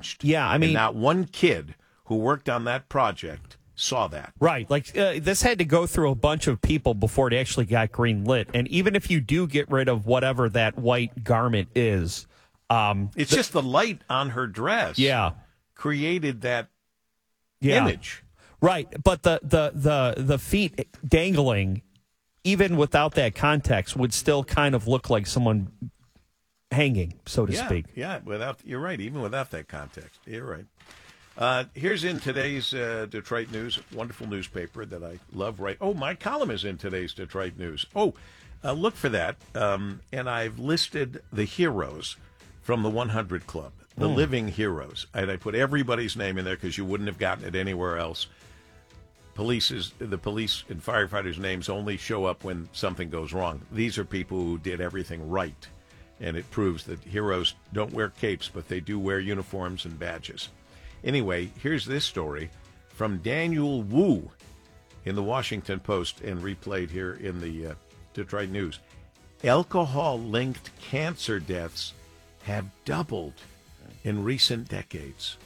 changed. Yeah, I mean, and not one kid who worked on that project saw that. Right. Like, this had to go through a bunch of people before it actually got green lit. And even if you do get rid of whatever that white garment is, it's just the light on her dress. Yeah. Created that image. Right. But the feet dangling, even without that context, would still kind of look like someone hanging, so to speak. Yeah, you're right, even without that context. You're right. Here's in today's Detroit News, wonderful newspaper that I love. My column is in today's Detroit News. Look for that. And I've listed the heroes from the 100 Club, the living heroes. And I put everybody's name in there because you wouldn't have gotten it anywhere else. The police and firefighters' names only show up when something goes wrong. These are people who did everything right. And it proves that heroes don't wear capes, but they do wear uniforms and badges. Anyway, here's this story from Daniel Wu in the Washington Post and replayed here in the Detroit News. Alcohol-linked cancer deaths have doubled in recent decades.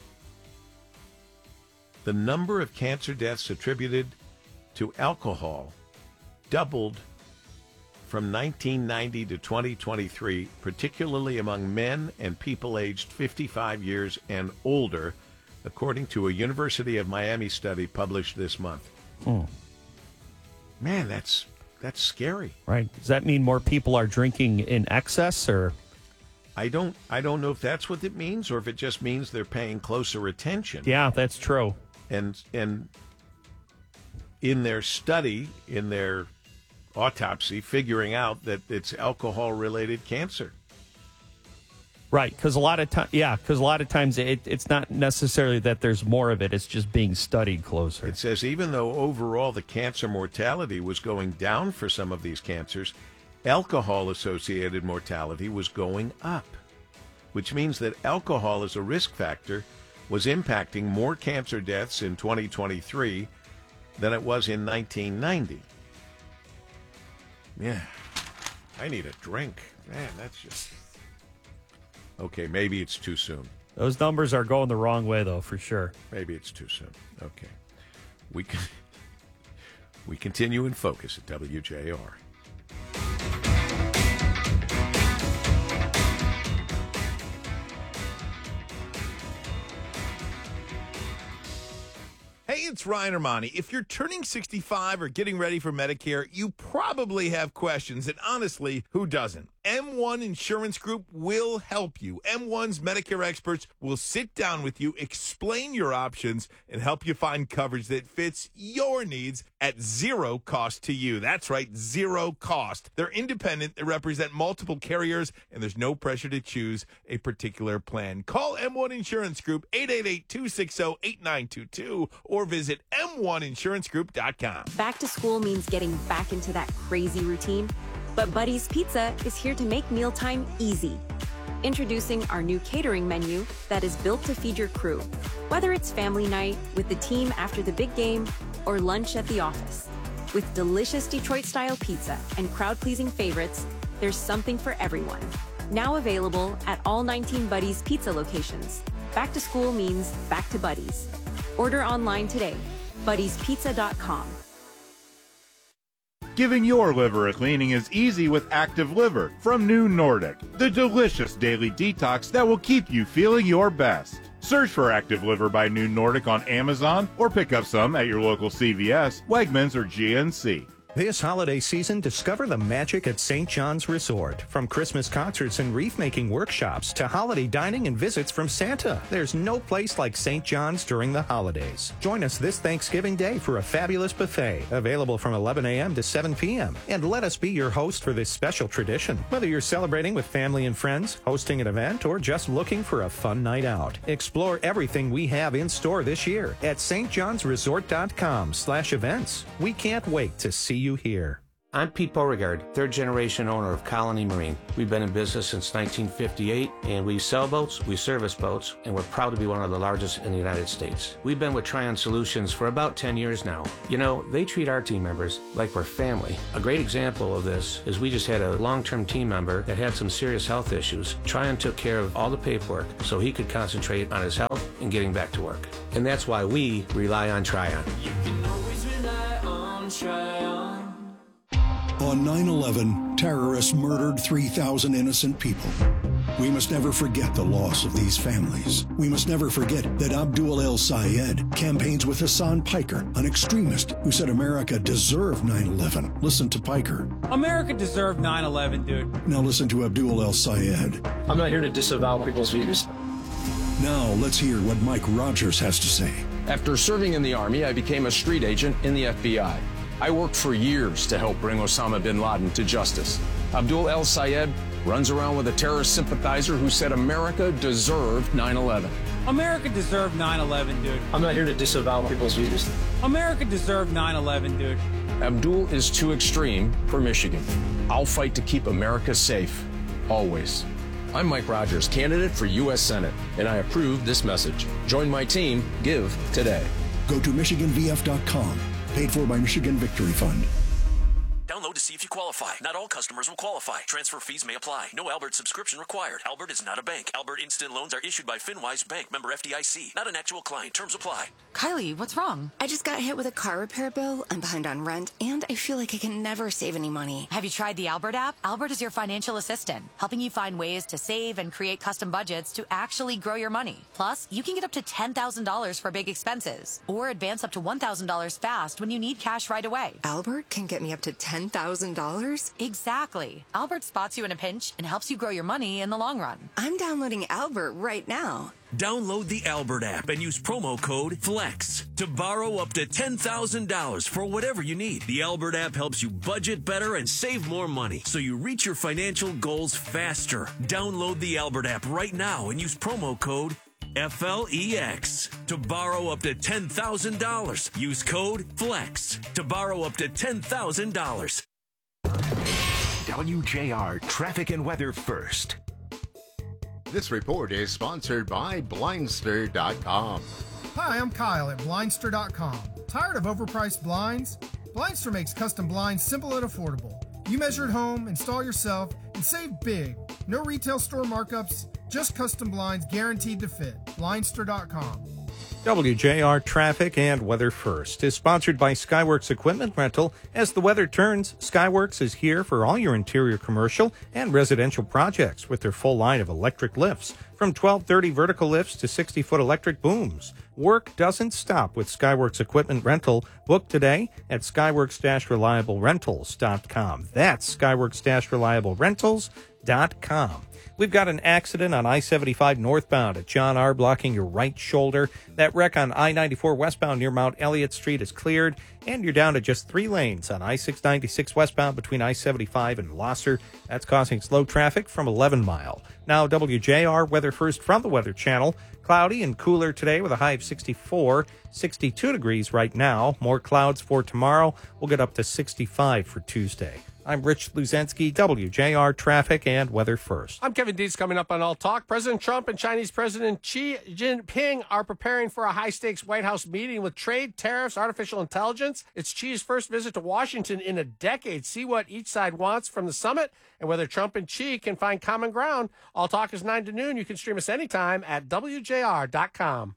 The number of cancer deaths attributed to alcohol doubled from 1990 to 2023, particularly among men and people aged 55 years and older, according to a University of Miami study published this month. Man, that's scary. Right. Does that mean more people are drinking in excess, or? I don't know if that's what it means, or if it just means they're paying closer attention. Yeah, that's true. And in their study, in their autopsy, figuring out that it's alcohol-related cancer. Right, because a lot of times it's not necessarily that there's more of it; it's just being studied closer. It says even though overall the cancer mortality was going down for some of these cancers, alcohol-associated mortality was going up, which means that alcohol as a risk factor was impacting more cancer deaths in 2023 than it was in 1990. Yeah, I need a drink. Man, that's just... Okay, maybe it's too soon. Those numbers are going the wrong way, though, for sure. Maybe it's too soon. Okay. We continue in focus at WJR. Hey, it's Ryan Armani. If you're turning 65 or getting ready for Medicare, you probably have questions, and honestly, who doesn't? M1 Insurance Group will help you. M1's Medicare experts will sit down with you, explain your options, and help you find coverage that fits your needs at zero cost to you. That's right, zero cost. They're independent, they represent multiple carriers, and there's no pressure to choose a particular plan. Call M1 Insurance Group, 888-260-8922, or visit m1insurancegroup.com. Back to school means getting back into that crazy routine, but Buddy's Pizza is here to make mealtime easy. Introducing our new catering menu that is built to feed your crew, whether it's family night, with the team after the big game, or lunch at the office. With delicious Detroit-style pizza and crowd-pleasing favorites, there's something for everyone. Now available at all 19 Buddy's Pizza locations. Back to school means back to Buddy's. Order online today, buddyspizza.com. Giving your liver a cleaning is easy with Active Liver from New Nordic, the delicious daily detox that will keep you feeling your best. Search for Active Liver by New Nordic on Amazon or pick up some at your local CVS, Wegmans, or GNC. This holiday season, discover the magic at St. John's Resort. From Christmas concerts and wreath-making workshops to holiday dining and visits from Santa, there's no place like St. John's during the holidays. Join us this Thanksgiving Day for a fabulous buffet, available from 11 a.m. to 7 p.m. And let us be your host for this special tradition. Whether you're celebrating with family and friends, hosting an event, or just looking for a fun night out, explore everything we have in store this year at stjohnsresort.com/events. We can't wait to see you here. I'm Pete Beauregard, third-generation owner of Colony Marine. We've been in business since 1958, and we sell boats, we service boats, and we're proud to be one of the largest in the United States. We've been with Tryon Solutions for about 10 years now. You know, they treat our team members like we're family. A great example of this is we just had a long-term team member that had some serious health issues. Tryon took care of all the paperwork so he could concentrate on his health and getting back to work. And that's why we rely on Tryon. You can always rely on Tryon. On 9/11, terrorists murdered 3,000 innocent people. We must never forget the loss of these families. We must never forget that Abdul El-Sayed campaigns with Hassan Piker, an extremist who said America deserved 9/11. Listen to Piker. America deserved 9/11, dude. Now listen to Abdul El-Sayed. I'm not here to disavow people's views. Now let's hear what Mike Rogers has to say. After serving in the Army, I became a street agent in the FBI. I worked for years to help bring Osama bin Laden to justice. Abdul El-Sayed runs around with a terrorist sympathizer who said America deserved 9/11. America deserved 9/11, dude. I'm not here to disavow people's views. America deserved 9/11, dude. Abdul is too extreme for Michigan. I'll fight to keep America safe, always. I'm Mike Rogers, candidate for U.S. Senate, and I approve this message. Join my team. Give today. Go to MichiganVF.com. Paid for by Michigan Victory Fund. Download to see if you qualify. Not all customers will qualify. Transfer fees may apply. No Albert subscription required. Albert is not a bank. Albert Instant Loans are issued by FinWise Bank, member FDIC. Not an actual client. Terms apply. Kylie, what's wrong? I just got hit with a car repair bill. I'm behind on rent, and I feel like I can never save any money. Have you tried the Albert app? Albert is your financial assistant, helping you find ways to save and create custom budgets to actually grow your money. Plus, you can get up to $10,000 for big expenses, or advance up to $1,000 fast when you need cash right away. Albert can get me up to $10,000? Exactly. Albert spots you in a pinch and helps you grow your money in the long run. I'm downloading Albert right now. Download the Albert app and use promo code FLEX to borrow up to $10,000 for whatever you need. The Albert app helps you budget better and save more money so you reach your financial goals faster. Download the Albert app right now and use promo code FLEX to borrow up to $10,000. Use code FLEX to borrow up to $10,000. WJR Traffic and Weather First. This report is sponsored by Blindster.com. Hi, I'm Kyle at Blindster.com. Tired of overpriced blinds? Blindster makes custom blinds simple and affordable. You measure at home, install yourself, and save big. No retail store markups, just custom blinds guaranteed to fit. Blindster.com. WJR Traffic and Weather First is sponsored by Skyworks Equipment Rental. As the weather turns, Skyworks is here for all your interior commercial and residential projects with their full line of electric lifts, from 1230 vertical lifts to 60-foot electric booms. Work doesn't stop with Skyworks Equipment Rental. Book today at skyworks-reliablerentals.com. That's skyworks-reliablerentals.com. We've got an accident on I-75 northbound at John R. blocking your right shoulder. That wreck on I-94 westbound near Mount Elliott Street is cleared, and you're down to just 3 lanes on I-696 westbound between I-75 and Losser. That's causing slow traffic from 11 Mile. Now WJR Weather First from the Weather Channel. Cloudy and cooler today with a high of 64, 62 degrees right now. More clouds for tomorrow. We'll get up to 65 for Tuesday. I'm Rich Luzensky, WJR Traffic and Weather First. I'm Kevin Dietz. Coming up on All Talk, President Trump and Chinese President Xi Jinping are preparing for a high-stakes White House meeting with trade, tariffs, artificial intelligence. It's Xi's first visit to Washington in a decade. See what each side wants from the summit and whether Trump and Xi can find common ground. All Talk is 9 to noon. You can stream us anytime at WJR.com.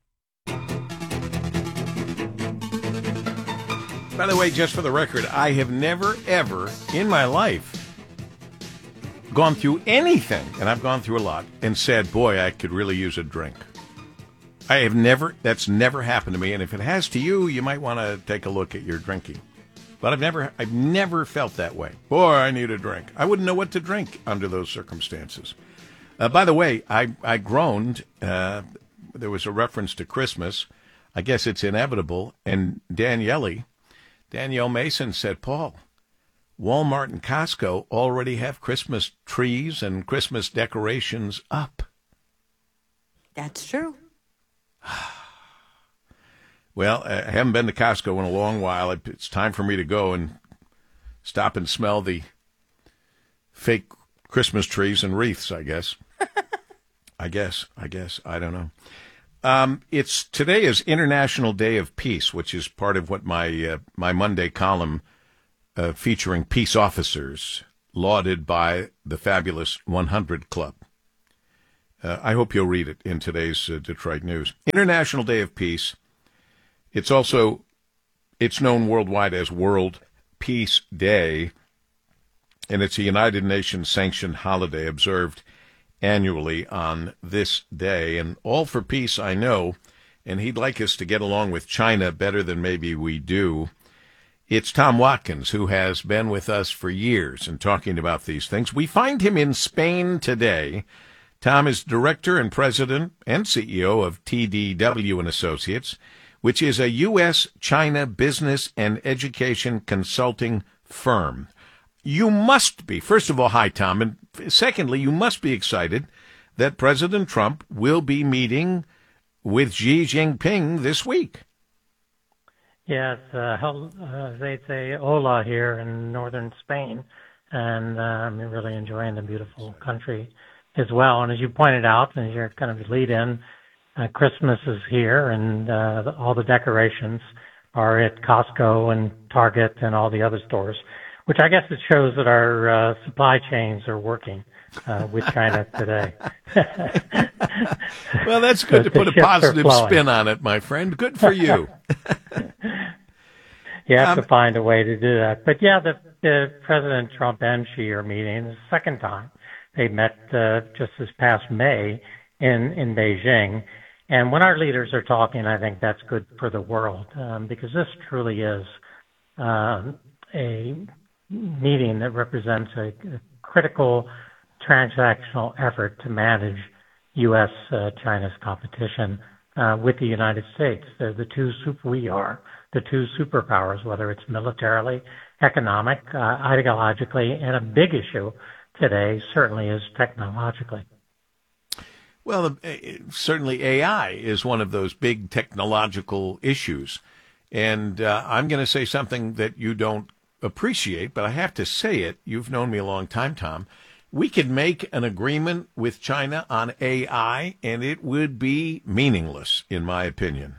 By the way, just for the record, I have never, ever in my life gone through anything, and I've gone through a lot, and said, boy, I could really use a drink. That's never happened to me, and if it has to you, you might want to take a look at your drinking. But I've never felt that way. Boy, I need a drink. I wouldn't know what to drink under those circumstances. By the way, I groaned. There was a reference to Christmas. I guess it's inevitable, and Danielle Mason said, Paul, Walmart and Costco already have Christmas trees and Christmas decorations up. That's true. Well, I haven't been to Costco in a long while. It's time for me to go and stop and smell the fake Christmas trees and wreaths, I guess. I guess. I don't know. Today is International Day of Peace, which is part of what my Monday column featuring peace officers lauded by the fabulous 100 Club. I hope you'll read it in today's Detroit News. International Day of Peace. It's known worldwide as World Peace Day, and it's a United Nations sanctioned holiday observed annually on this day. And all for peace, I know, and he'd like us to get along with China better than maybe we do. It's Tom Watkins, who has been with us for years and talking about these things. We find him in Spain today. Tom is director and president and CEO of TDW and Associates, which is a U.S.-China business and education consulting firm. You must be, first of all, hi, Tom, and secondly, you must be excited that President Trump will be meeting with Xi Jinping this week. Yes, they say hola here in northern Spain, and I'm really enjoying the beautiful country as well. And as you pointed out, and you're kind of lead in, Christmas is here, and all the decorations are at Costco and Target and all the other stores, which I guess it shows that our supply chains are working with China today. Well, that's good to put a positive spin on it, my friend. Good for you. You have to find a way to do that. But yeah, the President Trump and Xi are meeting the second time. They met just this past May in Beijing. And when our leaders are talking, I think that's good for the world, because this truly is a meeting that represents a critical transactional effort to manage U.S.-China's competition with the United States. They're the two superpowers, whether it's militarily, economic, ideologically, and a big issue today certainly is technologically. Well, certainly AI is one of those big technological issues. And I'm going to say something that you don't appreciate, but I have to say it. You've known me a long time, Tom. We could make an agreement with China on AI, and it would be meaningless, in my opinion.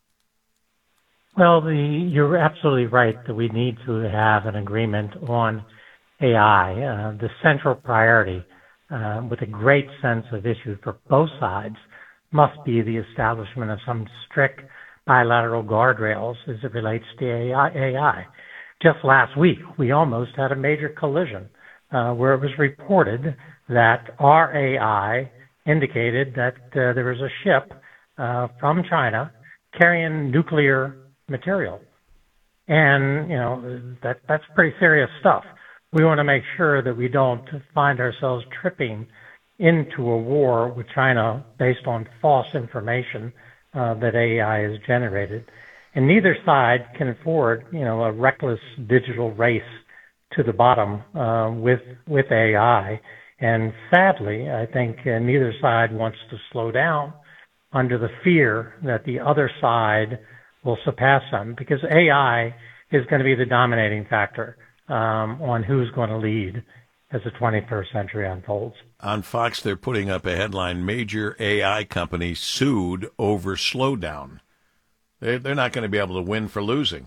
Well, you're absolutely right that we need to have an agreement on AI. The central priority, with a great sense of issue for both sides, must be the establishment of some strict bilateral guardrails as it relates to AI. Just last week, we almost had a major collision where it was reported that our AI indicated that there was a ship from China carrying nuclear material. And, that's pretty serious stuff. We want to make sure that we don't find ourselves tripping into a war with China based on false information that AI has generated. And neither side can afford, a reckless digital race to the bottom with AI. And sadly, I think neither side wants to slow down under the fear that the other side will surpass them, because AI is going to be the dominating factor on who's going to lead as the 21st century unfolds. On Fox, they're putting up a headline, major AI company sued over slowdown. They're not going to be able to win for losing.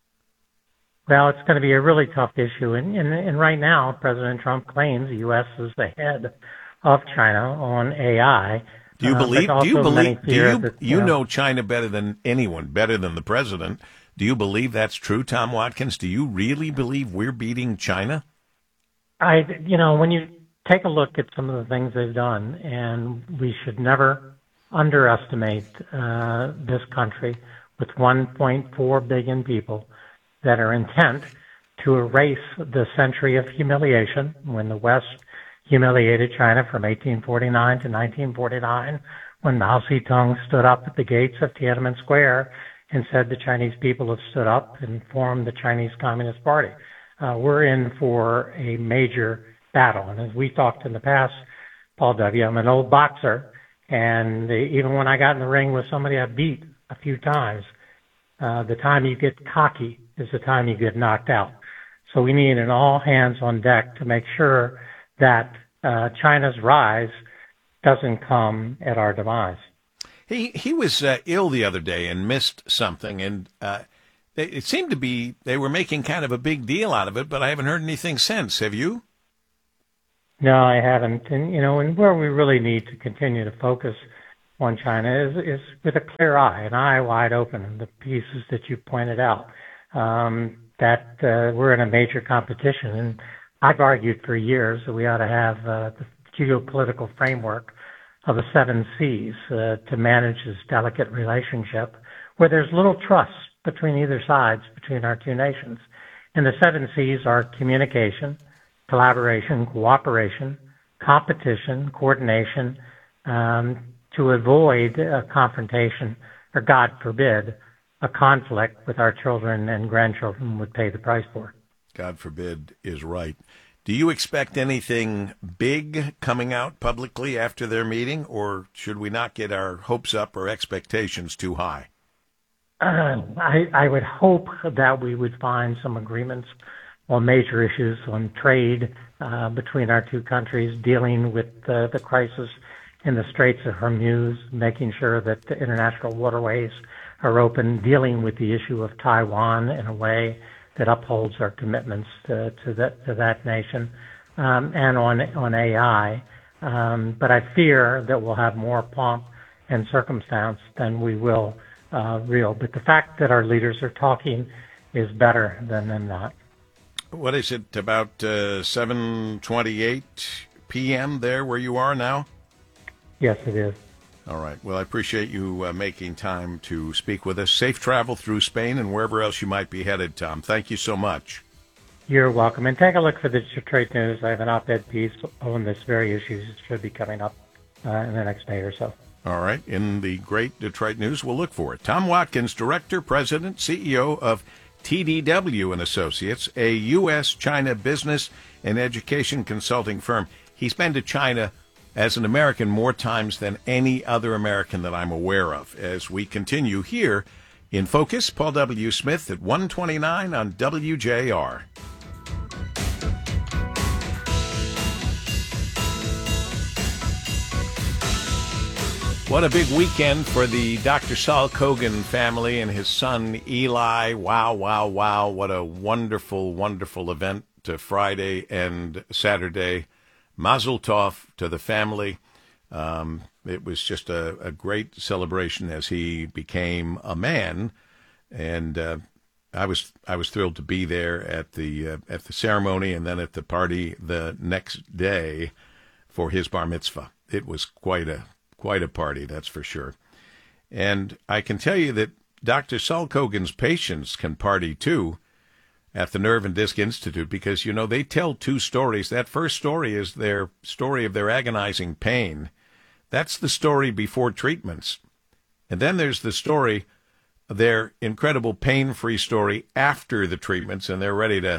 Well, it's going to be a really tough issue. And right now, President Trump claims the U.S. is the head of China on AI. Do you believe, you know China better than anyone, better than the president. Do you believe that's true, Tom Watkins? Do you really believe we're beating China? When you take a look at some of the things they've done, and we should never underestimate this country with 1.4 billion people that are intent to erase the century of humiliation when the West humiliated China from 1849 to 1949, when Mao Zedong stood up at the gates of Tiananmen Square and said the Chinese people have stood up and formed the Chinese Communist Party. We're in for a major battle. And as we talked in the past, Paul W., I'm an old boxer, and even when I got in the ring with somebody I beat a few times, the time you get cocky is the time you get knocked out. So we need an all hands on deck to make sure that China's rise doesn't come at our demise. He was ill the other day and missed something, and it seemed to be they were making kind of a big deal out of it, but I haven't heard anything since. Have you? No, I haven't. And, and where we really need to continue to focus on China is with a clear eye, an eye wide open, and the pieces that you pointed out, that we're in a major competition. And I've argued for years that we ought to have the geopolitical framework of the 7 C's to manage this delicate relationship where there's little trust between either sides, between our two nations. And the 7 C's are communication, collaboration, cooperation, competition, coordination, to avoid a confrontation, or God forbid, a conflict with our children and grandchildren would pay the price for. God forbid is right. Do you expect anything big coming out publicly after their meeting, or should we not get our hopes up or expectations too high? I would hope that we would find some agreements on major issues on trade between our two countries, dealing with the crisis in the Straits of Hormuz, making sure that the international waterways are open, dealing with the issue of Taiwan in a way that upholds our commitments to that nation, and on AI. But I fear that we'll have more pomp and circumstance than we will real. But the fact that our leaders are talking is better than them not. What is it, about 7:28 p.m. there where you are now? Yes, it is. All right. Well, I appreciate you making time to speak with us. Safe travel through Spain and wherever else you might be headed, Tom. Thank you so much. You're welcome. And take a look for the Detroit News. I have an op-ed piece on this very issue. It should be coming up in the next day or so. All right. In the great Detroit News, we'll look for it. Tom Watkins, Director, President, CEO of TDW and Associates, a U.S.-China business and education consulting firm. He's been to China as an American more times than any other American that I'm aware of. As we continue here in Focus, Paul W. Smith at 129 on WJR. What a big weekend for the Dr. Saul Kogan family and his son Eli. Wow, wow, wow. What a wonderful, wonderful event to Friday and Saturday. Mazel tov to the family. It was just a great celebration as he became a man, and I was thrilled to be there at the ceremony and then at the party the next day for his bar mitzvah. It was quite a party, that's for sure. And I can tell you that Dr. Saul Kogan's patients can party too at the Nerve and Disc Institute, because, they tell two stories. That first story is their story of their agonizing pain. That's the story before treatments. And then there's the story, their incredible pain-free story after the treatments, and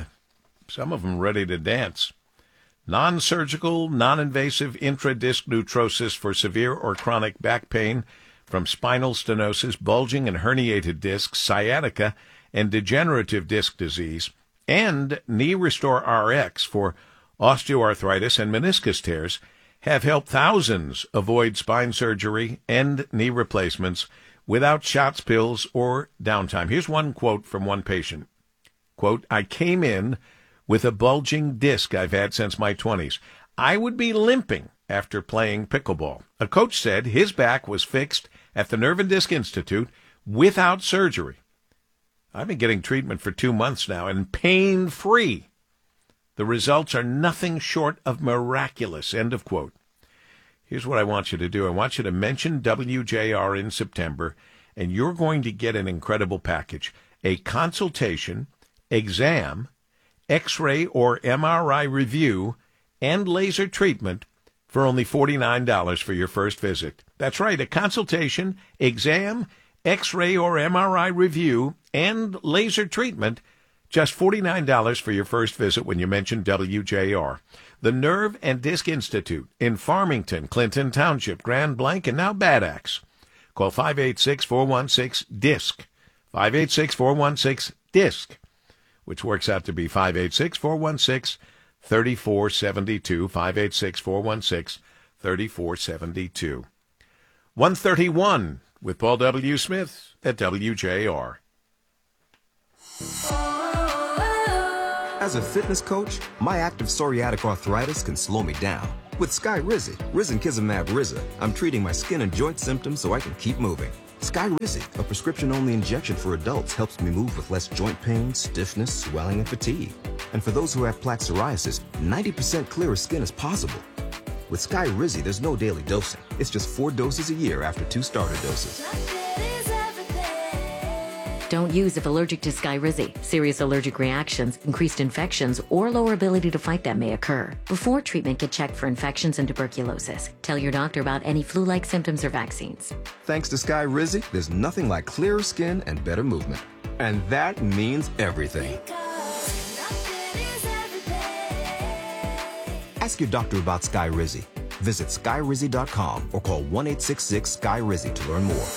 some of them ready to dance. Non-surgical, non-invasive intradisc neutrosis for severe or chronic back pain from spinal stenosis, bulging and herniated discs, sciatica, and degenerative disc disease, and Knee Restore RX for osteoarthritis and meniscus tears have helped thousands avoid spine surgery and knee replacements without shots, pills, or downtime. Here's one quote from one patient. Quote, "I came in with a bulging disc I've had since my 20s. I would be limping after playing pickleball. A coach said his back was fixed at the Nerve and Disc Institute without surgery. I've been getting treatment for 2 months now, and pain-free. The results are nothing short of miraculous." End of quote. Here's what I want you to do. I want you to mention WJR in September, and you're going to get an incredible package. A consultation, exam, X-ray or MRI review, and laser treatment for only $49 for your first visit. That's right, a consultation, exam, X-ray or MRI review, and laser treatment, just $49 for your first visit when you mention WJR. The Nerve and Disc Institute in Farmington, Clinton Township, Grand Blanc, and now Bad Axe. Call 586-416-DISC, 586-416-DISC, which works out to be 586-416-3472, 586-416-3472. 1:31 with Paul W. Smith at WJR. As a fitness coach, my active psoriatic arthritis can slow me down. With Skyrizi, Risankizumab Riza, I'm treating my skin and joint symptoms so I can keep moving. Skyrizi, a prescription-only injection for adults, helps me move with less joint pain, stiffness, swelling, and fatigue. And for those who have plaque psoriasis, 90% clearer skin is possible. With Skyrizi, there's no daily dosing. It's just 4 doses a year after 2 starter doses. Don't use if allergic to Skyrizi. Serious allergic reactions, increased infections, or lower ability to fight them may occur. Before treatment, get checked for infections and tuberculosis. Tell your doctor about any flu-like symptoms or vaccines. Thanks to Skyrizi, there's nothing like clearer skin and better movement. And that means everything. Ask your doctor about Skyrizi. Visit Skyrizi.com or call 1-866-SKY-RIZI to learn more.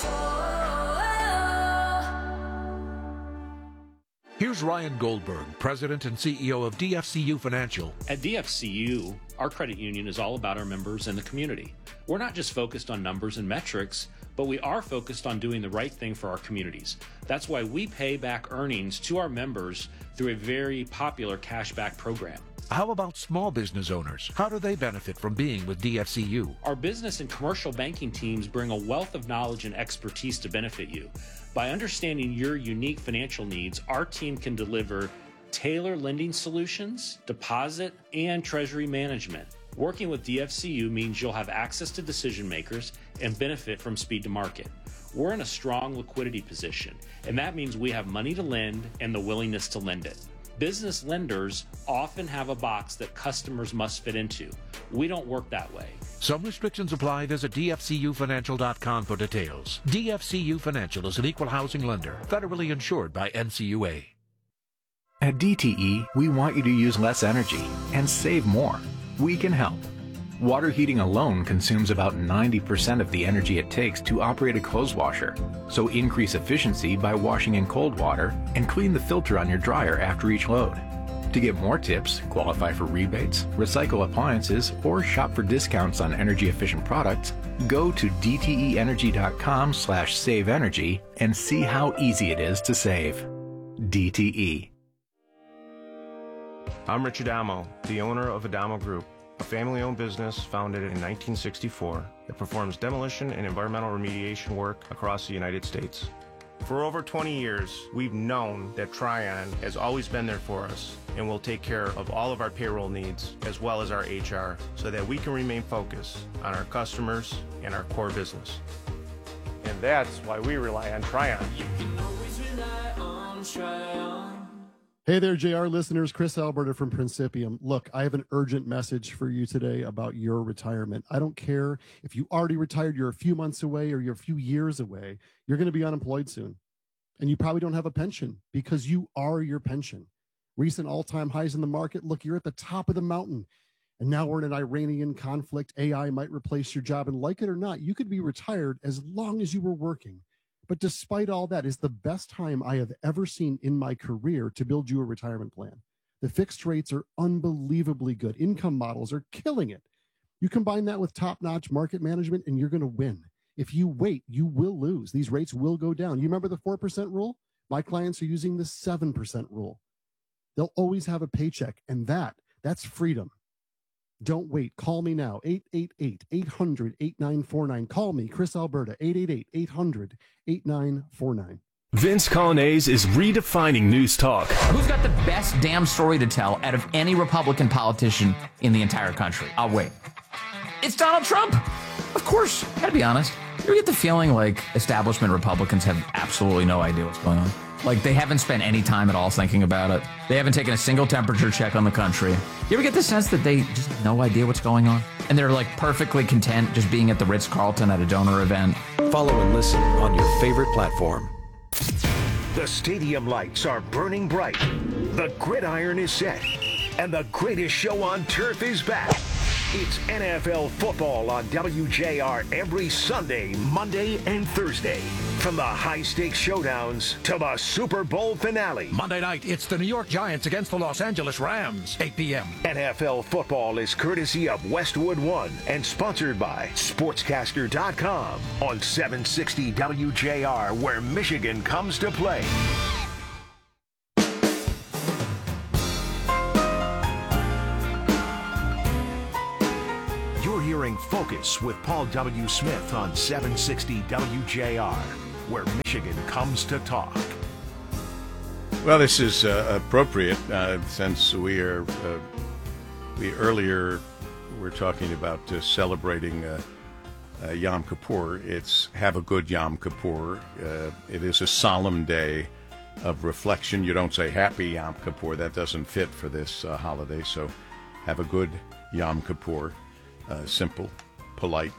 Here's Ryan Goldberg, President and CEO of DFCU Financial. At DFCU, our credit union is all about our members and the community. We're not just focused on numbers and metrics, but we are focused on doing the right thing for our communities. That's why we pay back earnings to our members through a very popular cashback program. How about small business owners? How do they benefit from being with DFCU? Our business and commercial banking teams bring a wealth of knowledge and expertise to benefit you. By understanding your unique financial needs, our team can deliver tailored lending solutions, deposit, and treasury management. Working with DFCU means you'll have access to decision makers and benefit from speed to market. We're in a strong liquidity position, and that means we have money to lend and the willingness to lend it. Business lenders often have a box that customers must fit into. We don't work that way. Some restrictions apply. Visit DFCUFinancial.com for details. DFCU Financial is an equal housing lender, federally insured by NCUA. At DTE, we want you to use less energy and save more. We can help. Water heating alone consumes about 90% of the energy it takes to operate a clothes washer. So increase efficiency by washing in cold water and clean the filter on your dryer after each load. To get more tips, qualify for rebates, recycle appliances, or shop for discounts on energy-efficient products, go to dteenergy.com/saveenergy and see how easy it is to save. DTE. I'm Rich Adamo, the owner of Adamo Group, a family-owned business founded in 1964 that performs demolition and environmental remediation work across the United States. For over 20 years, we've known that Tryon has always been there for us and will take care of all of our payroll needs as well as our HR so that we can remain focused on our customers and our core business. And that's why we rely on Tryon. You can always rely on Tryon. Hey there, JR listeners. Chris Alberta from Principium. Look, I have an urgent message for you today about your retirement. I don't care if you already retired, you're a few months away, or you're a few years away. You're going to be unemployed soon. And you probably don't have a pension because you are your pension. Recent all-time highs in the market. Look, you're at the top of the mountain. And now we're in an Iranian conflict. AI might replace your job. And like it or not, you could be retired as long as you were working. But despite all that, is the best time I have ever seen in my career to build you a retirement plan. The fixed rates are unbelievably good. Income models are killing it. You combine that with top-notch market management, and you're going to win. If you wait, you will lose. These rates will go down. You remember the 4% rule? My clients are using the 7% rule. They'll always have a paycheck, and that's freedom. Don't wait. Call me now. 888-800-8949. Call me, Chris Alberta, 888-800-8949. Vince Colonnese is redefining news talk. Who's got the best damn story to tell out of any Republican politician in the entire country? I'll wait. It's Donald Trump. Of course. Gotta be honest. You ever get the feeling like establishment Republicans have absolutely no idea what's going on? Like they haven't spent any time at all thinking about it. They haven't taken a single temperature check on the country. You ever get the sense that they just have no idea what's going on? And they're like perfectly content just being at the Ritz-Carlton at a donor event? Follow and listen on your favorite platform. The stadium lights are burning bright. The gridiron is set. And the greatest show on turf is back. It's NFL football on WJR every Sunday, Monday, and Thursday. From the high-stakes showdowns to the Super Bowl finale. Monday night, it's the New York Giants against the Los Angeles Rams, 8 p.m. NFL football is courtesy of Westwood One and sponsored by Sportscaster.com on 760 WJR, where Michigan comes to play. You're hearing Focus with Paul W. Smith on 760 WJR, where Michigan comes to talk. Well, this is appropriate since we earlier were talking about celebrating Yom Kippur. It's have a good Yom Kippur. It is a solemn day of reflection. You don't say Happy Yom Kippur. That doesn't fit for this holiday. So have a good Yom Kippur. Simple, polite.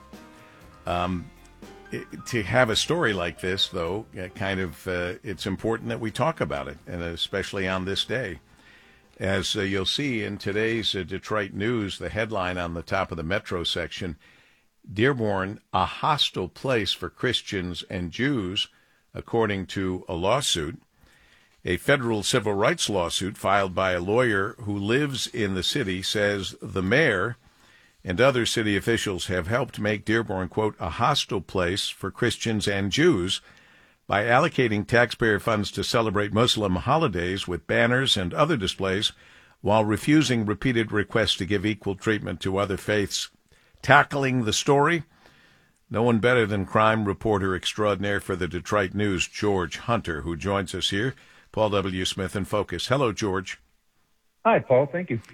To have a story like this, though, it's important that we talk about it, and especially on this day. As you'll see in today's Detroit News, the headline on the top of the Metro section, Dearborn, a hostile place for Christians and Jews, according to a lawsuit. A federal civil rights lawsuit filed by a lawyer who lives in the city says the mayor and other city officials have helped make Dearborn, quote, a hostile place for Christians and Jews by allocating taxpayer funds to celebrate Muslim holidays with banners and other displays while refusing repeated requests to give equal treatment to other faiths. Tackling the story, no one better than crime reporter extraordinaire for the Detroit News, George Hunter, who joins us here. Paul W. Smith in Focus. Hello, George. Hi, Paul. Thank you.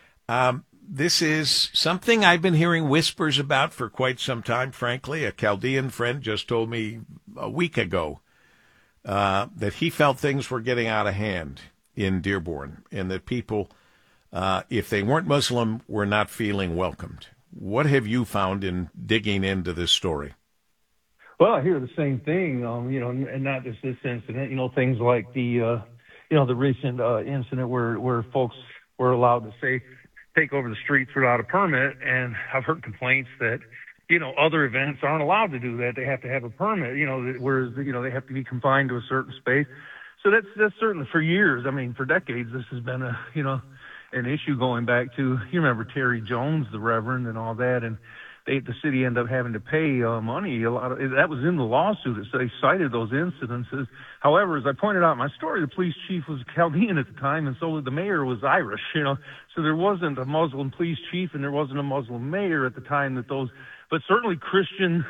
This is something I've been hearing whispers about for quite some time, frankly. A Chaldean friend just told me a week ago that he felt things were getting out of hand in Dearborn and that people, if they weren't Muslim, were not feeling welcomed. What have you found in digging into this story? Well, I hear the same thing, and not just this incident, things like the recent incident where folks were allowed to take over the streets without a permit, and I've heard complaints that, other events aren't allowed to do that. They have to have a permit, whereas, they have to be confined to a certain space. So that's certainly for years. I mean, for decades, this has been an issue going back to, you remember Terry Jones, the Reverend, and all that, and the city ended up having to pay money. That was in the lawsuit. They cited those incidences. However, as I pointed out in my story, the police chief was Chaldean at the time, and so the mayor was Irish. So there wasn't a Muslim police chief, and there wasn't a Muslim mayor at the time that those. But certainly Christian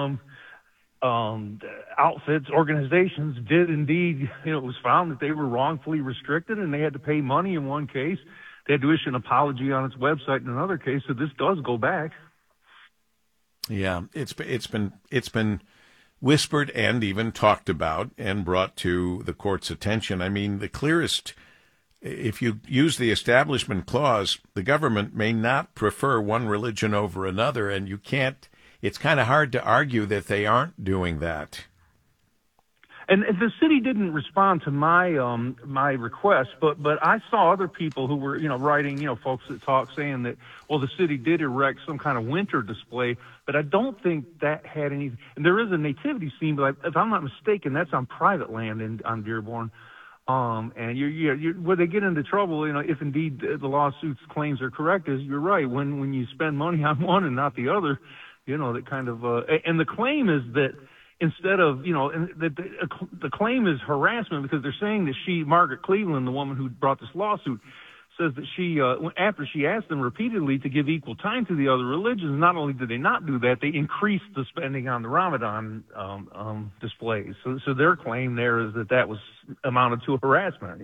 outfits, organizations did indeed. It was found that they were wrongfully restricted, and they had to pay money in one case. They had to issue an apology on its website in another case. So this does go back. Yeah, it's been whispered and even talked about and brought to the court's attention. I mean, the clearest, if you use the Establishment Clause, the government may not prefer one religion over another, and you can't. It's kind of hard to argue that they aren't doing that. And the city didn't respond to my request, but I saw other people who were writing folks that talk saying that the city did erect some kind of winter display, but I don't think that had any. And there is a nativity scene, but if I'm not mistaken, that's on private land on Dearborn. And you're where they get into trouble, if indeed the lawsuit's claims are correct, is you're right when you spend money on one and not the other, that kind of and the claim is that. Instead of, the claim is harassment because they're saying that Margaret Cleveland, the woman who brought this lawsuit, says that she, after she asked them repeatedly to give equal time to the other religions, not only did they not do that, they increased the spending on the Ramadan displays. So their claim there is that was amounted to harassment,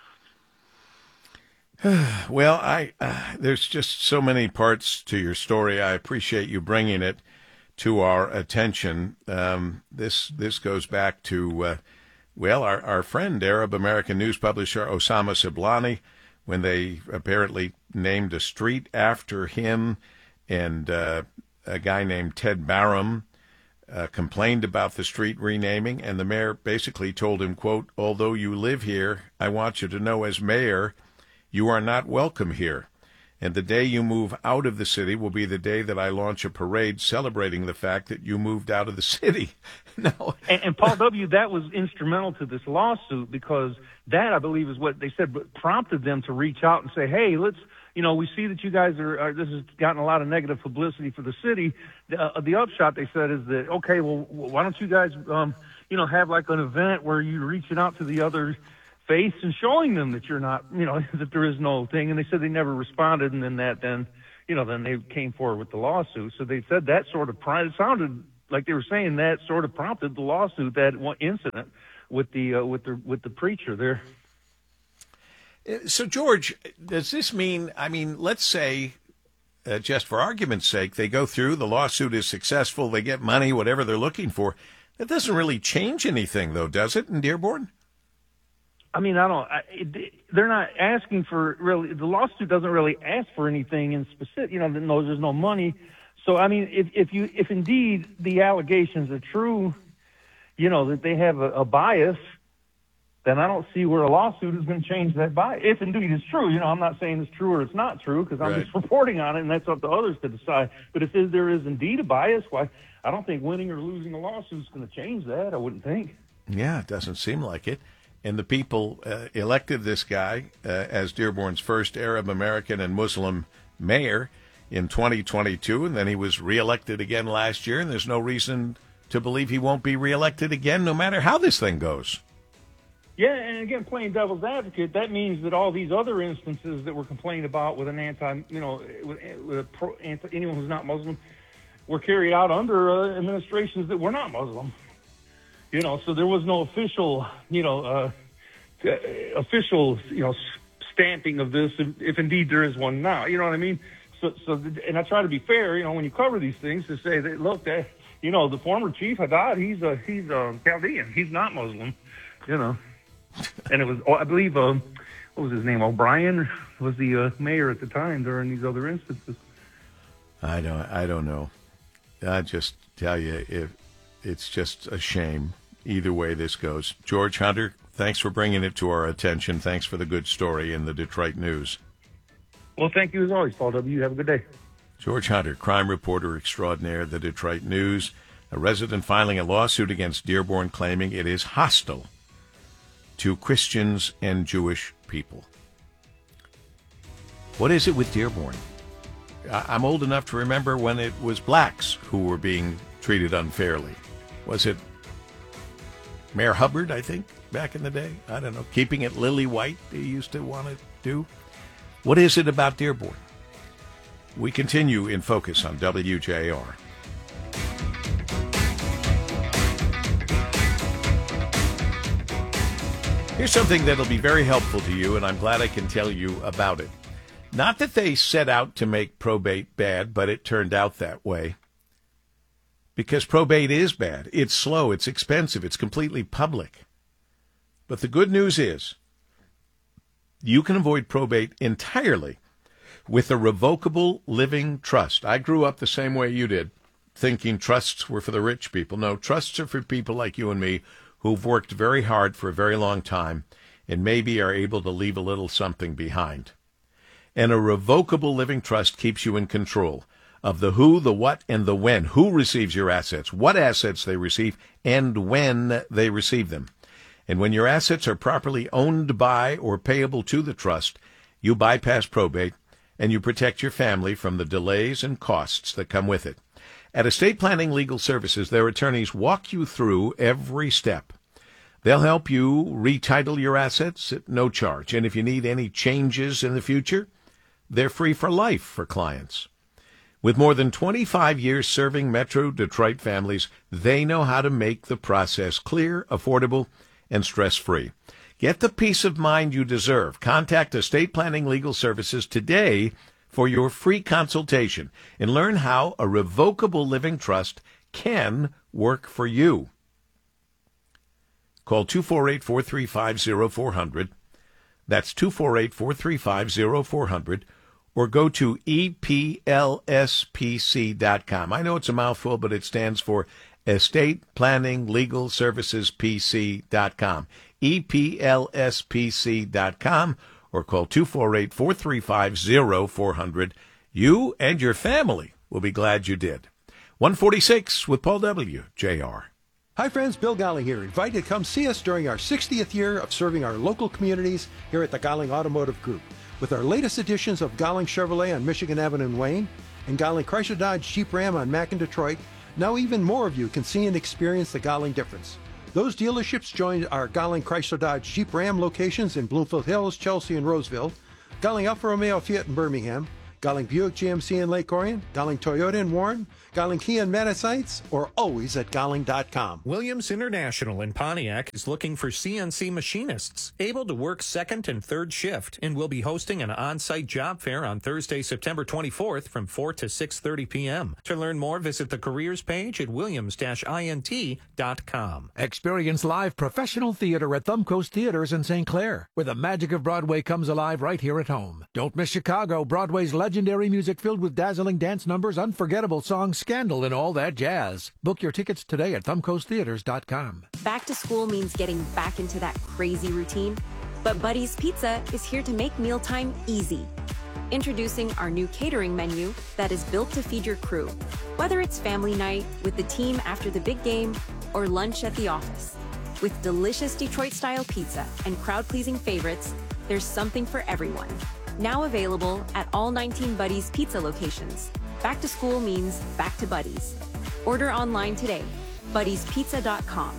Well, there's just so many parts to your story. I appreciate you bringing it to our attention. This goes back to, our friend, Arab American news publisher Osama Siblani, when they apparently named a street after him, and a guy named Ted Barham complained about the street renaming, and the mayor basically told him, quote, although you live here, I want you to know as mayor, you are not welcome here. And the day you move out of the city will be the day that I launch a parade celebrating the fact that you moved out of the city. No. And Paul W., that was instrumental to this lawsuit, because that, I believe, is what they said prompted them to reach out and say, hey, let's, we see that you guys are this has gotten a lot of negative publicity for the city. The upshot, they said, is that, okay, well, why don't you guys, have like an event where you're reaching out to the other faiths and showing them that you're not, that there is no thing. And they said they never responded. And then then they came forward with the lawsuit. So they said that sort of it sounded like they were saying that sort of prompted the lawsuit, that one incident with the preacher there. So, George, does this mean, let's say, just for argument's sake, they go through, the lawsuit is successful, they get money, whatever they're looking for. That doesn't really change anything, though, does it, in Dearborn? They're not asking for really, the lawsuit doesn't really ask for anything in specific, there's no money. So, if indeed the allegations are true, that they have a bias, then I don't see where a lawsuit is going to change that bias. If indeed it's true, I'm not saying it's true or it's not true, because I'm just reporting on it, and that's up to others to decide. But if there is indeed a bias, why, I don't think winning or losing a lawsuit is going to change that, I wouldn't think. Yeah, it doesn't seem like it. And the people elected this guy as Dearborn's first Arab American and Muslim mayor in 2022, and then he was reelected again last year, and there's no reason to believe he won't be reelected again no matter how this thing goes. Yeah, and again, playing devil's advocate, that means that all these other instances that were complained about with an anyone who's not Muslim were carried out under administrations that were not Muslim. So there was no official, stamping of this, if indeed there is one now. You know what I mean? So, and I try to be fair, when you cover these things, to say that, look, the former chief Haddad, he's a Chaldean, he's not Muslim, And it was, I believe, what was his name? O'Brien was the mayor at the time during these other instances. I don't know. I just tell you, it's just a shame either way this goes. George Hunter, thanks for bringing it to our attention. Thanks for the good story in the Detroit News. Well, thank you as always, Paul W. You have a good day. George Hunter, crime reporter extraordinaire, the Detroit News. A resident filing a lawsuit against Dearborn claiming it is hostile to Christians and Jewish people. What is it with Dearborn? I'm old enough to remember when it was blacks who were being treated unfairly. Was it Mayor Hubbard, I think, back in the day? I don't know. Keeping it lily white, they used to want to do. What is it about Dearborn? We continue in Focus on WJR. Here's something that'll be very helpful to you, and I'm glad I can tell you about it. Not that they set out to make probate bad, but it turned out that way. Because probate is bad. It's slow, it's expensive, it's completely public. But the good news is you can avoid probate entirely with a revocable living trust. I grew up the same way you did, thinking trusts were for the rich people. No, trusts are for people like you and me who've worked very hard for a very long time and maybe are able to leave a little something behind. And a revocable living trust keeps you in control of the who, the what, and the when. Who receives your assets, what assets they receive, and when they receive them. And when your assets are properly owned by or payable to the trust, you bypass probate and you protect your family from the delays and costs that come with it. At Estate Planning Legal Services, their attorneys walk you through every step. They'll help you retitle your assets at no charge. And if you need any changes in the future, they're free for life for clients. With more than 25 years serving Metro Detroit families, they know how to make the process clear, affordable, and stress-free. Get the peace of mind you deserve. Contact Estate Planning Legal Services today for your free consultation and learn how a revocable living trust can work for you. Call 248-435-0400. That's 248-435-0400. Or go to EPLSPC.com. I know it's a mouthful, but it stands for Estate Planning Legal Services PC.com. EPLSPC.com. or call 248-435-0400. You and your family will be glad you did. 146 with Paul W. JR. Hi friends, Bill Golling here. Invite you to come see us during our 60th year of serving our local communities here at the Golling Automotive Group. With our latest editions of Golling Chevrolet on Michigan Avenue in Wayne and Golling Chrysler Dodge Jeep Ram on Mack in Detroit, now even more of you can see and experience the Golling difference. Those dealerships joined our Golling Chrysler Dodge Jeep Ram locations in Bloomfield Hills, Chelsea, and Roseville, Golling Alfa Romeo Fiat in Birmingham, Golling Buick GMC in Lake Orion, Golling Toyota in Warren, Golling Kia in Madison, or always at Golling.com. Williams International in Pontiac is looking for CNC machinists able to work second and third shift and will be hosting an on-site job fair on Thursday, September 24th from 4 to 6:30 p.m. To learn more, visit the careers page at williams-int.com. Experience live professional theater at Thumb Coast Theaters in St. Clair, where the magic of Broadway comes alive right here at home. Don't miss Chicago, Broadway's legendary music filled with dazzling dance numbers, unforgettable songs, scandal, and all that jazz. Book your tickets today at thumbcoasttheaters.com. Back to school means getting back into that crazy routine, but Buddy's Pizza is here to make mealtime easy. Introducing our new catering menu that is built to feed your crew, whether it's family night with the team after the big game or lunch at the office. With delicious Detroit-style pizza and crowd-pleasing favorites, there's something for everyone. Now available at all 19 Buddy's Pizza locations. Back to school means back to Buddy's. Order online today. Buddy'sPizza.com.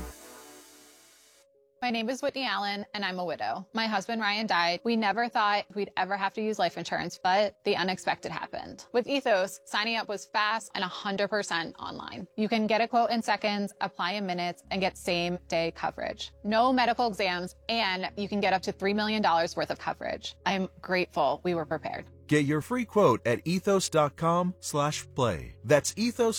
My name is Whitney Allen, and I'm a widow. My husband, Ryan, died. We never thought we'd ever have to use life insurance, but the unexpected happened. With Ethos, signing up was fast and 100% online. You can get a quote in seconds, apply in minutes, and get same-day coverage. No medical exams, and you can get up to $3 million worth of coverage. I'm grateful we were prepared. Get your free quote at ethos.com/play. That's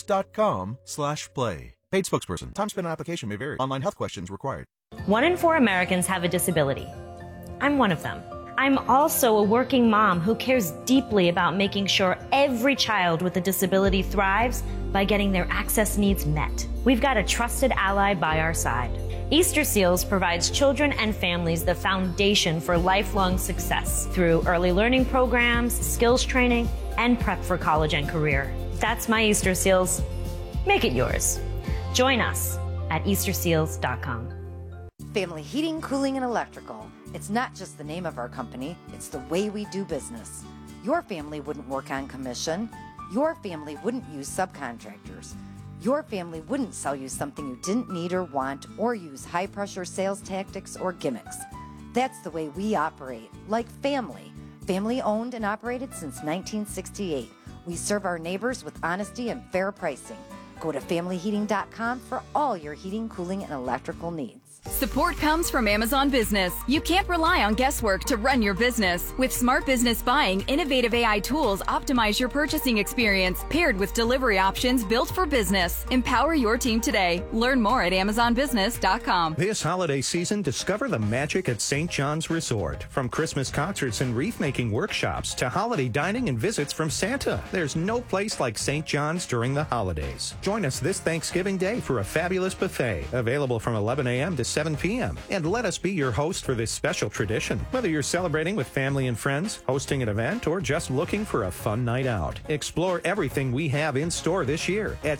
ethos.com/play. Paid spokesperson. Time spent on application may vary. Online health questions required. 1 in 4 Americans have a disability. I'm one of them. I'm also a working mom who cares deeply about making sure every child with a disability thrives by getting their access needs met. We've got a trusted ally by our side. Easter Seals provides children and families the foundation for lifelong success through early learning programs, skills training, and prep for college and career. That's my Easter Seals. Make it yours. Join us at easterseals.com. Family Heating, Cooling, and Electrical. It's not just the name of our company, it's the way we do business. Your family wouldn't work on commission. Your family wouldn't use subcontractors. Your family wouldn't sell you something you didn't need or want, or use high-pressure sales tactics or gimmicks. That's the way we operate, like family. Family-owned and operated since 1968. We serve our neighbors with honesty and fair pricing. Go to familyheating.com for all your heating, cooling, and electrical needs. Support comes from Amazon Business. You can't rely on guesswork to run your business. With Smart Business Buying, innovative AI tools optimize your purchasing experience, paired with delivery options built for business. Empower your team today. Learn more at amazonbusiness.com. This holiday season, discover the magic at St. John's Resort. From Christmas concerts and wreath-making workshops to holiday dining and visits from Santa, there's no place like St. John's during the holidays. Join us this Thanksgiving Day for a fabulous buffet, available from 11 a.m. to 7 p.m. And let us be your host for this special tradition. Whether you're celebrating with family and friends, hosting an event, or just looking for a fun night out, explore everything we have in store this year at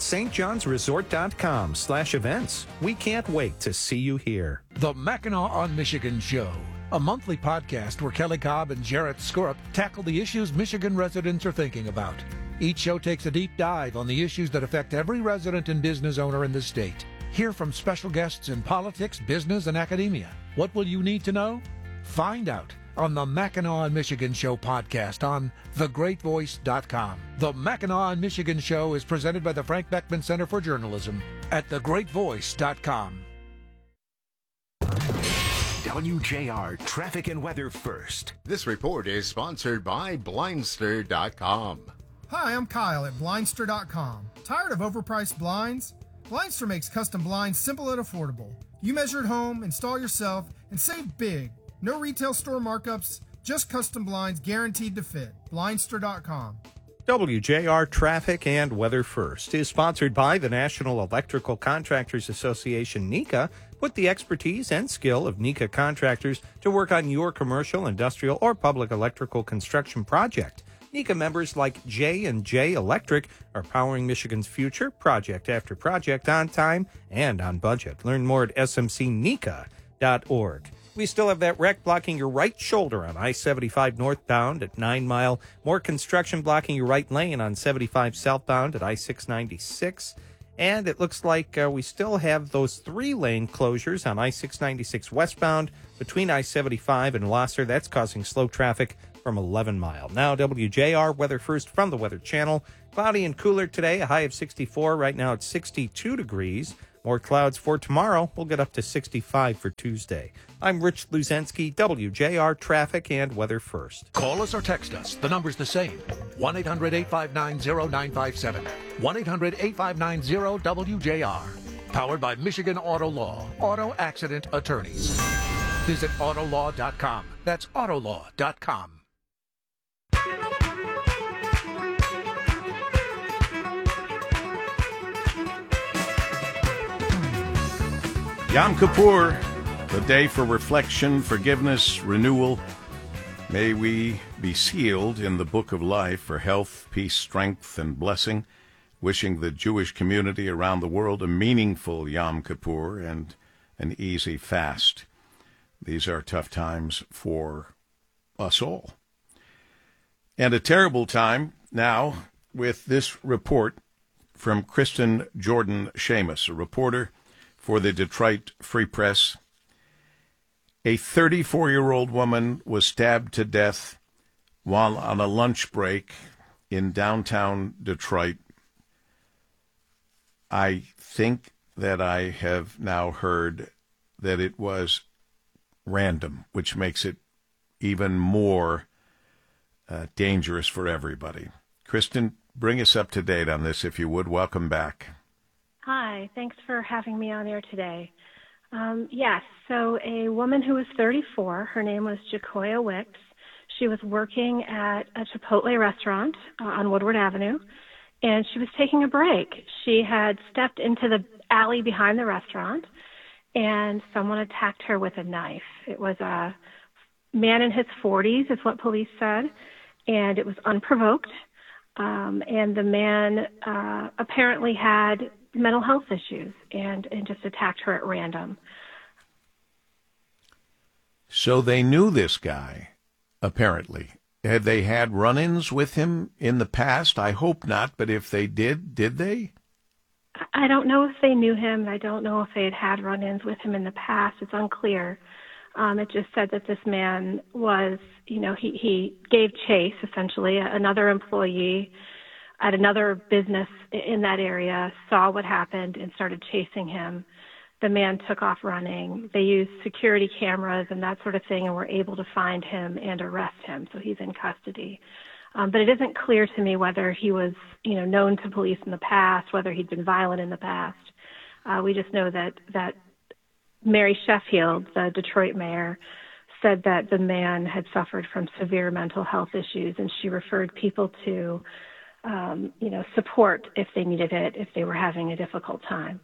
stjohnsresort.com/events. We can't wait to see you here. The Mackinac on Michigan Show, a monthly podcast where Kelly Cobb and Jarrett Skorup tackle the issues Michigan residents are thinking about. Each show takes a deep dive on the issues that affect every resident and business owner in the state. Hear from special guests in politics, business, and academia. What will you need to know? Find out on the Mackinac on Michigan Show podcast on thegreatvoice.com. The Mackinac on Michigan Show is presented by the Frank Beckman Center for Journalism at thegreatvoice.com. WJR Traffic and Weather First. This report is sponsored by Blindster.com. Hi, I'm Kyle at Blindster.com. Tired of overpriced blinds? Blindster makes custom blinds simple and affordable. You measure at home, install yourself, and save big. No retail store markups, just custom blinds guaranteed to fit. Blindster.com. WJR Traffic and Weather First is sponsored by the National Electrical Contractors Association, NECA. Put the expertise and skill of NECA contractors to work on your commercial, industrial, or public electrical construction project. NECA members like J&J Electric are powering Michigan's future project after project on time and on budget. Learn more at smcneca.org. We still have that wreck blocking your right shoulder on I-75 northbound at 9 Mile. More construction blocking your right lane on 75 southbound at I-696. And it looks like we still have those 3-lane closures on I-696 westbound between I-75 and Losser. That's causing slow traffic from 11 Mile. Now, WJR Weather First from the Weather Channel. Cloudy and cooler today, a high of 64. Right now it's 62 degrees. More clouds for tomorrow. We'll get up to 65 for Tuesday. I'm Rich Luzensky, WJR Traffic and Weather First. Call us or text us. The number's the same. 1-800-859-0957. 1-800-859-0WJR. Powered by Michigan Auto Law. Auto Accident Attorneys. Visit autolaw.com. That's autolaw.com. Yom Kippur, the day for reflection, forgiveness, renewal. May we be sealed in the book of life for health, peace, strength, and blessing. Wishing the Jewish community around the world a meaningful Yom Kippur and an easy fast. These are tough times for us all. And a terrible time now with this report from Kristen Jordan Seamus, a reporter for the Detroit Free Press. A 34-year-old woman was stabbed to death while on a lunch break in downtown Detroit. I think that I have now heard that it was random, which makes it even more dangerous for everybody. Kristen, bring us up to date on this, if you would. Welcome back. Hi, thanks for having me on air today. Yes, so a woman who was 34, her name was Jacoya Wicks. She was working at a Chipotle restaurant on Woodward Avenue, and she was taking a break. She had stepped into the alley behind the restaurant, and someone attacked her with a knife. It was a man in his 40s, is what police said, and it was unprovoked. And the man apparently had mental health issues and just attacked her at random. So they knew this guy, apparently. Had they had run-ins with him in the past? I hope not, but if they did they? I don't know if they knew him. I don't know if they had run-ins with him in the past. It's unclear. It just said that this man was, he gave chase, essentially. Another employee at another business in that area saw what happened and started chasing him. The man took off running. They used security cameras and that sort of thing and were able to find him and arrest him. So he's in custody. But it isn't clear to me whether he was, known to police in the past, whether he'd been violent in the past. We just know that Mary Sheffield, the Detroit mayor, said that the man had suffered from severe mental health issues, and she referred people to, support if they needed it, if they were having a difficult time.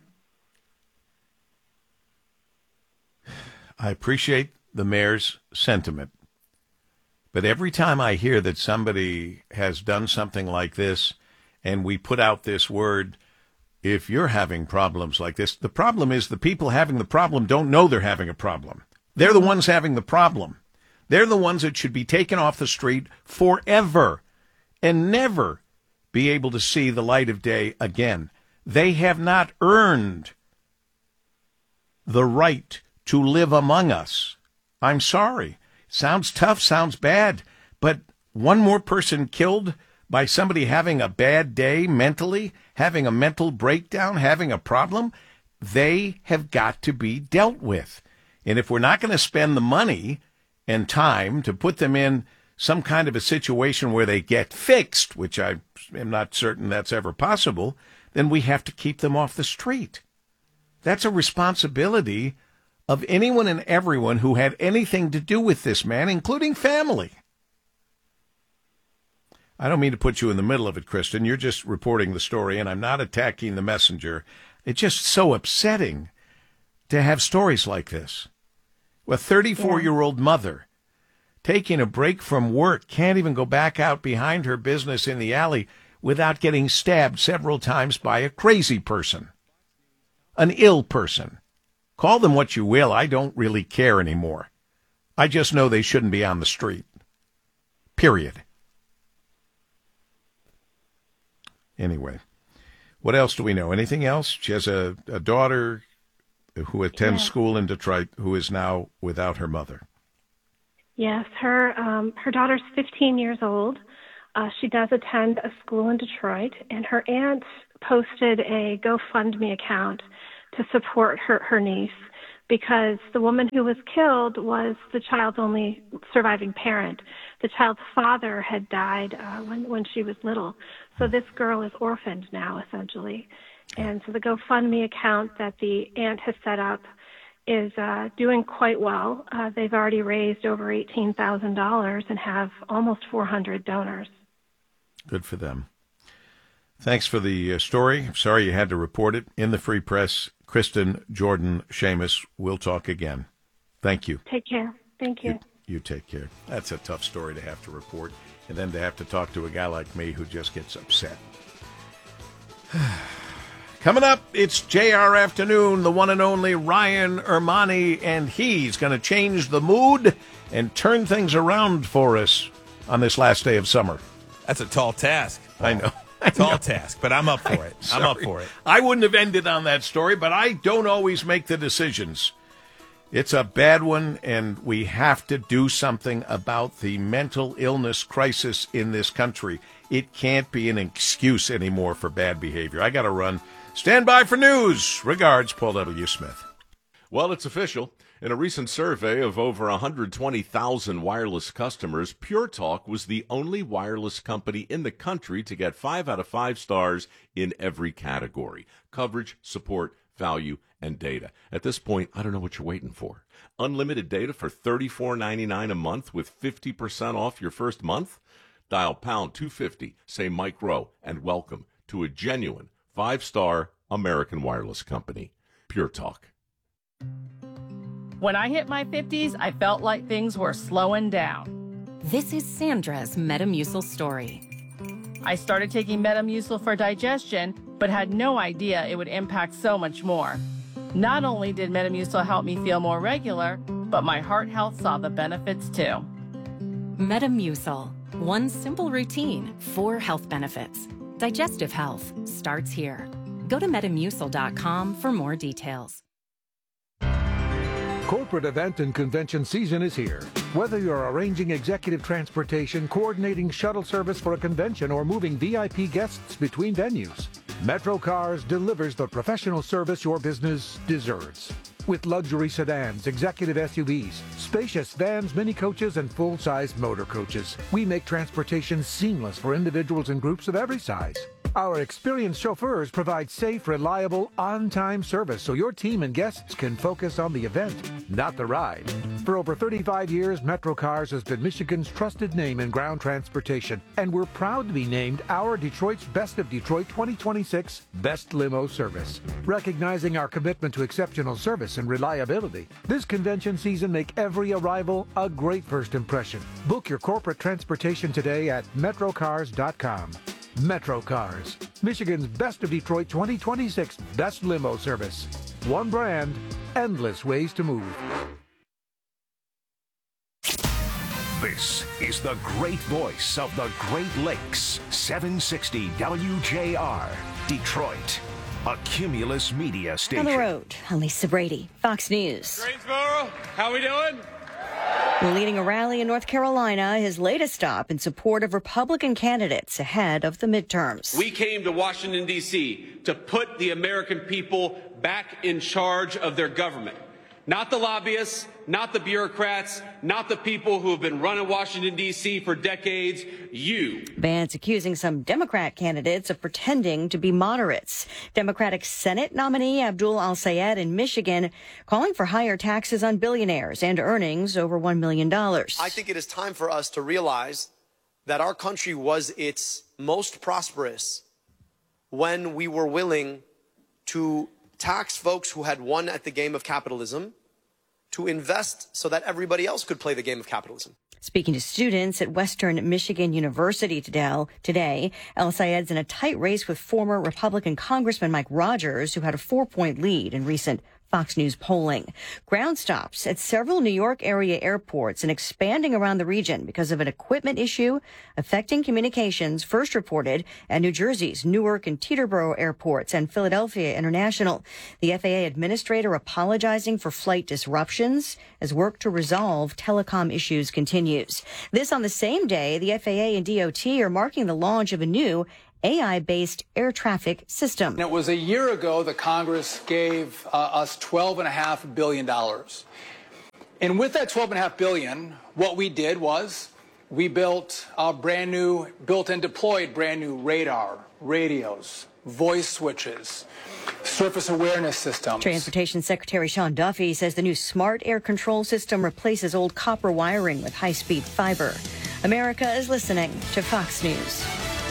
I appreciate the mayor's sentiment, but every time I hear that somebody has done something like this and we put out this word, if you're having problems like this, the problem is the people having the problem don't know they're having a problem. They're the ones having the problem. They're the ones that should be taken off the street forever and never be able to see the light of day again. They have not earned the right to live among us. I'm sorry. Sounds tough, sounds bad, but one more person killed by somebody having a bad day mentally, having a mental breakdown, having a problem, they have got to be dealt with. And if we're not going to spend the money and time to put them in some kind of a situation where they get fixed, which I am not certain that's ever possible, then we have to keep them off the street. That's a responsibility of anyone and everyone who had anything to do with this man, including family. I don't mean to put you in the middle of it, Kristen. You're just reporting the story, and I'm not attacking the messenger. It's just so upsetting to have stories like this. A 34-year-old mother taking a break from work can't even go back out behind her business in the alley without getting stabbed several times by a crazy person, an ill person. Call them what you will. I don't really care anymore. I just know they shouldn't be on the street. Period. Anyway, what else do we know? Anything else? She has a daughter who attends school in Detroit who is now without her mother. Yes, her daughter's 15 years old. She does attend a school in Detroit, and her aunt posted a GoFundMe account to support her niece because the woman who was killed was the child's only surviving parent. The child's father had died when she was little. So this girl is orphaned now, essentially. And so the GoFundMe account that the aunt has set up is doing quite well. They've already raised over $18,000 and have almost 400 donors. Good for them. Thanks for the story. I'm sorry you had to report it. In the Free Press, Kristen Jordan Shamus. We'll talk again. Thank you. Take care. Thank you. You take care. That's a tough story to have to report, and then to have to talk to a guy like me who just gets upset. Coming up, it's JR Afternoon, the one and only Ryan Ermani, and he's going to change the mood and turn things around for us on this last day of summer. That's a tall task. I know. Tall task, but I'm up for it. I'm up for it. I wouldn't have ended on that story, but I don't always make the decisions. It's a bad one, and we have to do something about the mental illness crisis in this country. It can't be an excuse anymore for bad behavior. I got to run. Stand by for news. Regards, Paul W. Smith. Well, it's official. In a recent survey of over 120,000 wireless customers, Pure Talk was the only wireless company in the country to get 5 out of 5 stars in every category: coverage, support, value, and data. At this point, I don't know what you're waiting for. Unlimited data for $34.99 a month with 50% off your first month? Dial pound 250, say Mike Rowe, and welcome to a genuine 5-star American wireless company. Pure Talk. When I hit my 50s, I felt like things were slowing down. This is Sandra's Metamucil story. I started taking Metamucil for digestion, but had no idea it would impact so much more. Not only did Metamucil help me feel more regular, but my heart health saw the benefits too. Metamucil. One simple routine, 4 health benefits. Digestive health starts here. Go to Metamucil.com for more details. Corporate event and convention season is here. Whether you're arranging executive transportation, coordinating shuttle service for a convention, or moving VIP guests between venues, MetroCars delivers the professional service your business deserves. With luxury sedans, executive SUVs, spacious vans, mini coaches, and full-size motor coaches, we make transportation seamless for individuals and groups of every size. Our experienced chauffeurs provide safe, reliable, on-time service so your team and guests can focus on the event, not the ride. For over 35 years, MetroCars has been Michigan's trusted name in ground transportation, and we're proud to be named our Detroit's Best of Detroit 2026 Best Limo Service. Recognizing our commitment to exceptional service and reliability, this convention season make every arrival a great first impression. Book your corporate transportation today at metrocars.com. MetroCars, Michigan's Best of Detroit 2026 Best Limo Service. One brand, endless ways to move. This is the great voice of the Great Lakes, 760 WJR, Detroit, a Cumulus media station. On the road, I'm Lisa Brady, Fox News. Greensboro, how we doing? Leading a rally in North Carolina, his latest stop in support of Republican candidates ahead of the midterms. We came to Washington, D.C. to put the American people back in charge of their government. Not the lobbyists, not the bureaucrats, not the people who have been running Washington, D.C. for decades. You. Vance accusing some Democrat candidates of pretending to be moderates. Democratic Senate nominee Abdul Al-Sayed in Michigan calling for higher taxes on billionaires and earnings over $1 million. I think it is time for us to realize that our country was its most prosperous when we were willing to tax folks who had won at the game of capitalism to invest so that everybody else could play the game of capitalism. Speaking to students at Western Michigan University today, El-Sayed's in a tight race with former Republican Congressman Mike Rogers, who had a 4-point lead in recent Fox News polling. Ground stops at several New York area airports and expanding around the region because of an equipment issue affecting communications, first reported at New Jersey's Newark and Teterboro airports and Philadelphia International. The FAA administrator apologizing for flight disruptions as work to resolve telecom issues continues. This on the same day, the FAA and DOT are marking the launch of a new AI-based air traffic system. It was a year ago that Congress gave us $12.5 billion. And with that $12.5 billion, what we did was we built and deployed brand new radar, radios, voice switches, surface awareness systems. Transportation Secretary Sean Duffy says the new smart air control system replaces old copper wiring with high-speed fiber. America is listening to Fox News.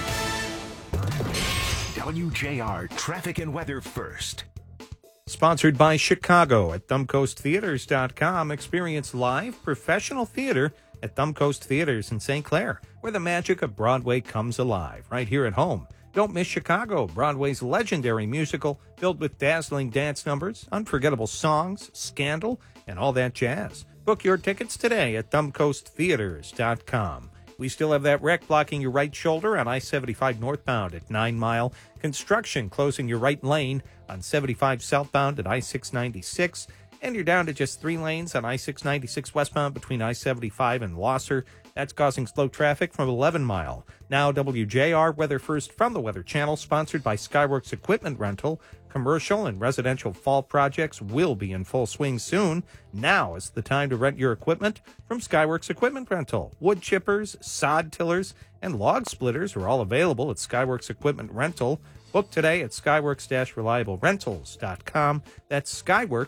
WJR Traffic and Weather First. Sponsored by Chicago at thumbcoasttheaters.com. Experience live professional theater at Thumb Coast Theaters in St. Clair, where the magic of Broadway comes alive, right here at home. Don't miss Chicago, Broadway's legendary musical filled with dazzling dance numbers, unforgettable songs, scandal, and all that jazz. Book your tickets today at thumbcoasttheaters.com. We still have that wreck blocking your right shoulder on I-75 northbound at 9 Mile. Construction closing your right lane on 75 southbound at I-696. And you're down to just 3 lanes on I-696 westbound between I-75 and Losser. That's causing slow traffic from 11 Mile. Now WJR Weather First from the Weather Channel, sponsored by Skyworks Equipment Rental. Commercial and residential fall projects will be in full swing soon. Now is the time to rent your equipment from Skyworks Equipment Rental. Wood chippers, sod tillers, and log splitters are all available at Skyworks Equipment Rental. Book today at skyworks-reliablерentals.com. That's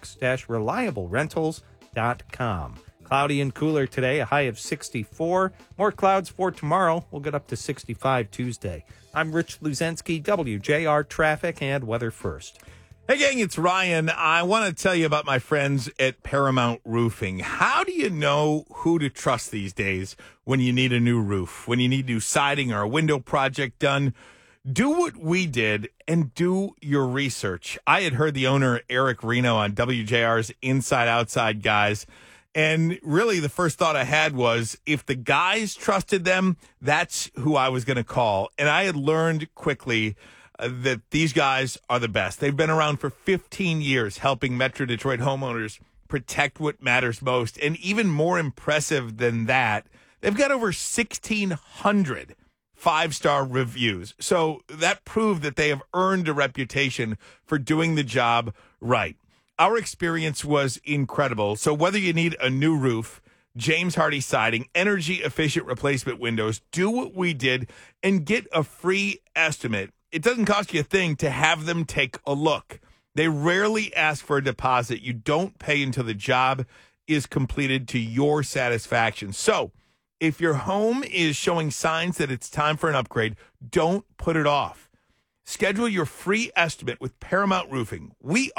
skyworks-reliablерentals.com. Cloudy and cooler today, a high of 64. More clouds for tomorrow. We'll get up to 65 Tuesday. I'm Rich Luzensky, WJR Traffic and Weather First. Hey, gang, it's Ryan. I want to tell you about my friends at Paramount Roofing. How do you know who to trust these days when you need a new roof, when you need new siding or a window project done? Do what we did and do your research. I had heard the owner, Eric Reno, on WJR's Inside Outside Guys. And really, the first thought I had was, if the guys trusted them, that's who I was going to call. And I had learned quickly that these guys are the best. They've been around for 15 years helping Metro Detroit homeowners protect what matters most. And even more impressive than that, they've got over 1,600 5-star reviews. So that proved that they have earned a reputation for doing the job right. Our experience was incredible. So whether you need a new roof, James Hardy siding, energy-efficient replacement windows, do what we did and get a free estimate. It doesn't cost you a thing to have them take a look. They rarely ask for a deposit. You don't pay until the job is completed to your satisfaction. So if your home is showing signs that it's time for an upgrade, don't put it off. Schedule your free estimate with Paramount Roofing.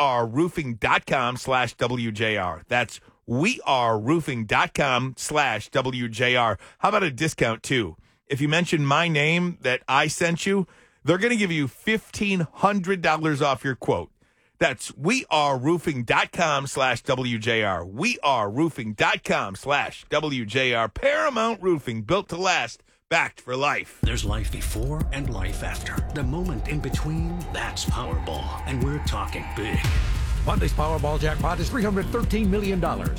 weareroofing.com/WJR. That's weareroofing.com/WJR. How about a discount, too? If you mention my name that I sent you, they're going to give you $1,500 off your quote. That's weareroofing.com/WJR. weareroofing.com/WJR. Paramount Roofing, built to last. Backed for life. There's life before and life after. The moment in between, that's Powerball. And we're talking big. Monday's Powerball jackpot is $313 million.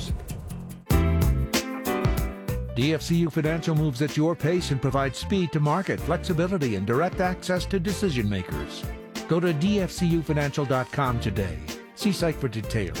DFCU Financial moves at your pace and provides speed to market, flexibility, and direct access to decision makers. Go to dfcufinancial.com today. See site for details.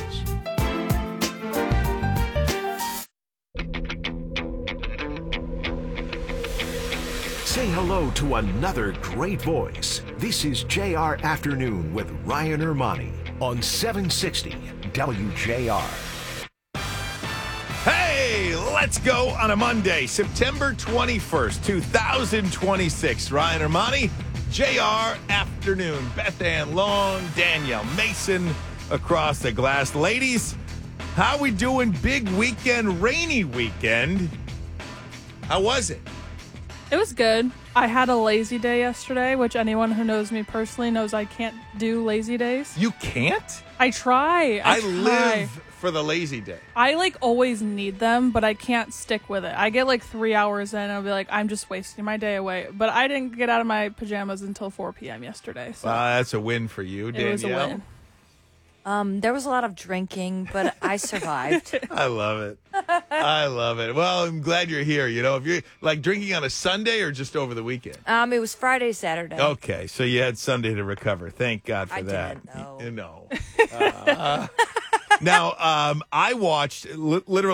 Say hello to another great voice. This is JR Afternoon with Ryan Ermani on 760 WJR. Hey, Let's go on a Monday, September 21st, 2026. Ryan Armani, JR Afternoon, Beth Ann Long, Danielle Mason across the glass. Ladies, how we doing? Big weekend, rainy weekend. How was it? It was good. I had a lazy day yesterday, which anyone who knows me personally knows I can't do lazy days. You can't? I try. I live for the lazy day. I always need them, but I can't stick with it. I get 3 hours in and I'll be like, I'm just wasting my day away. But I didn't get out of my pajamas until 4 p.m. yesterday. So that's a win for you, Danielle. It was a win. There was a lot of drinking, but I survived. I love it. I love it. Well, I'm glad you're here. If you're drinking on a Sunday or just over the weekend? It was Friday, Saturday. Okay, so you had Sunday to recover. Thank God for that. I did, No. Now, I watched literally